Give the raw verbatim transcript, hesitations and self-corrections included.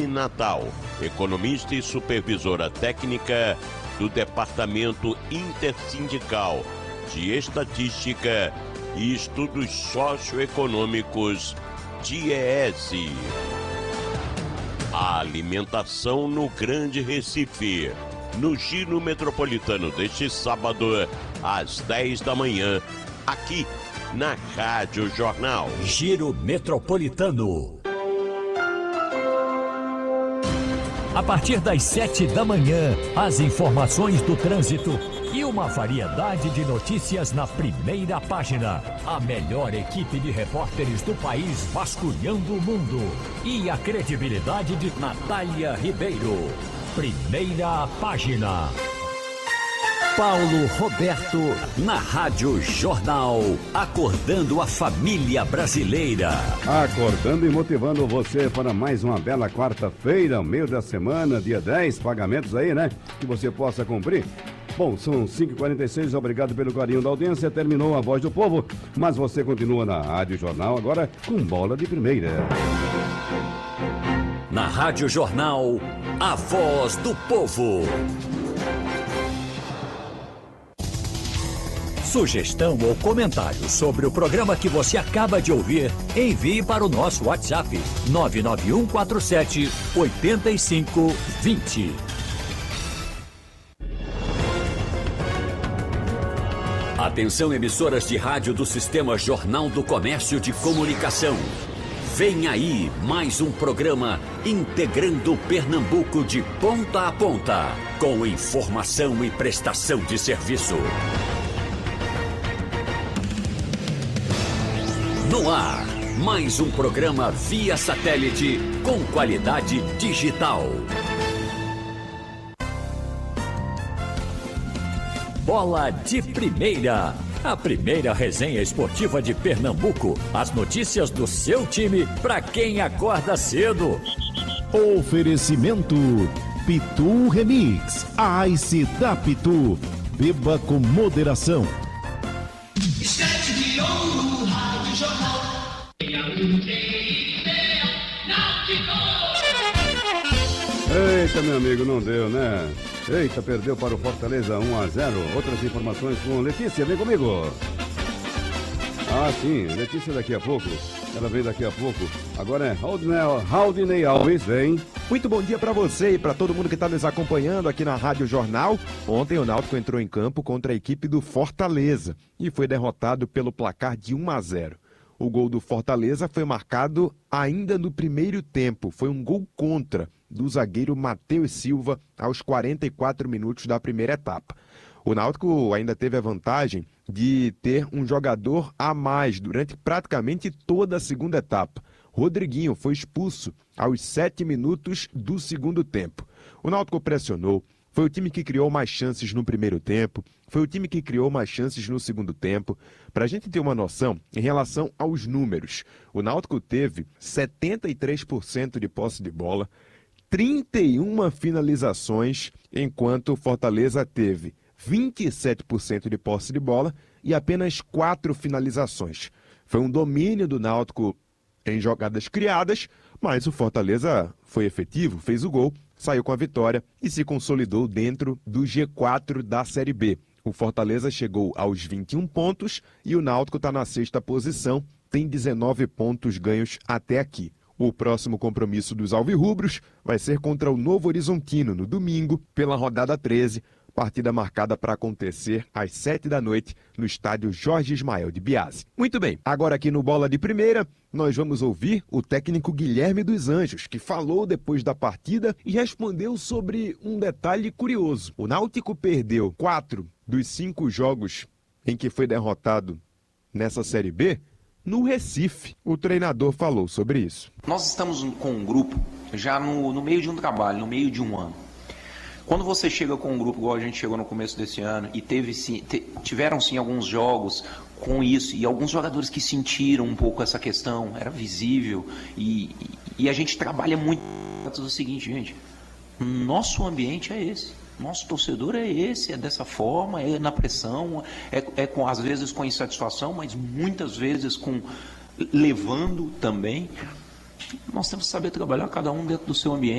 Natal, economista e supervisora técnica do Departamento Intersindical de Estatística e Estudos Socioeconômicos, D I E S. A alimentação no Grande Recife, no Giro Metropolitano deste sábado, às dez da manhã, aqui na Rádio Jornal. Giro Metropolitano. A partir das sete da manhã, as informações do trânsito e uma variedade de notícias na primeira página. A melhor equipe de repórteres do país vasculhando o mundo. E a credibilidade de Natália Ribeiro. Primeira página. Paulo Roberto, na Rádio Jornal, acordando a família brasileira. Acordando e motivando você para mais uma bela quarta-feira, meio da semana, dia dez, pagamentos aí, né? Que você possa cumprir. Bom, são cinco e quarenta e seis, obrigado pelo carinho da audiência, terminou a Voz do Povo, mas você continua na Rádio Jornal, agora com bola de primeira. Na Rádio Jornal, a Voz do Povo. Sugestão ou comentário sobre o programa que você acaba de ouvir, envie para o nosso WhatsApp nove nove um quatro sete oito cinco dois zero. Atenção, emissoras de rádio do Sistema Jornal do Comércio de Comunicação. Vem aí mais um programa integrando Pernambuco de ponta a ponta, com informação e prestação de serviço. No ar, mais um programa via satélite com qualidade digital. Bola de Primeira, a primeira resenha esportiva de Pernambuco. As notícias do seu time para quem acorda cedo. Oferecimento Pitu Remix, a Ice da Pitu. Beba com moderação. Eita, meu amigo, não deu, né? Eita, perdeu para o Fortaleza um a zero. Outras informações com Letícia, vem comigo. Ah, sim, Letícia daqui a pouco. Ela vem daqui a pouco. Agora é Haldinei Alves, vem. Muito bom dia para você e para todo mundo que está nos acompanhando aqui na Rádio Jornal. Ontem o Náutico entrou em campo contra a equipe do Fortaleza e foi derrotado pelo placar de um a zero. O gol do Fortaleza foi marcado ainda no primeiro tempo. Foi um gol contra do zagueiro Matheus Silva aos quarenta e quatro minutos da primeira etapa. O Náutico ainda teve a vantagem de ter um jogador a mais durante praticamente toda a segunda etapa. Rodriguinho foi expulso aos sete minutos do segundo tempo. O Náutico pressionou. Foi o time que criou mais chances no primeiro tempo, foi o time que criou mais chances no segundo tempo. Para a gente ter uma noção, em relação aos números, o Náutico teve setenta e três por cento de posse de bola, trinta e uma finalizações, enquanto o Fortaleza teve vinte e sete por cento de posse de bola e apenas quatro finalizações. Foi um domínio do Náutico em jogadas criadas, mas o Fortaleza foi efetivo, fez o gol, saiu com a vitória e se consolidou dentro do G quatro da Série B. O Fortaleza chegou aos vinte e um pontos e o Náutico está na sexta posição, tem dezenove pontos ganhos até aqui. O próximo compromisso dos alvirrubros vai ser contra o Novo Horizontino no domingo, pela rodada treze, partida marcada para acontecer às sete da noite no estádio Jorge Ismael de Biase. Muito bem, agora aqui no Bola de Primeira, nós vamos ouvir o técnico Guilherme dos Anjos, que falou depois da partida e respondeu sobre um detalhe curioso. O Náutico perdeu quatro dos cinco jogos em que foi derrotado nessa Série B no Recife. O treinador falou sobre isso. Nós estamos com um grupo já no, no meio de um trabalho, no meio de um ano. Quando você chega com um grupo, igual a gente chegou no começo desse ano, e teve sim, te, tiveram sim alguns jogos com isso, e alguns jogadores que sentiram um pouco essa questão, era visível, e, e, e a gente trabalha muito o seguinte, gente, nosso ambiente é esse, nosso torcedor é esse, é dessa forma, é na pressão, é, é com, às vezes com insatisfação, mas muitas vezes com levando também. Nós temos que saber trabalhar cada um dentro do seu ambiente.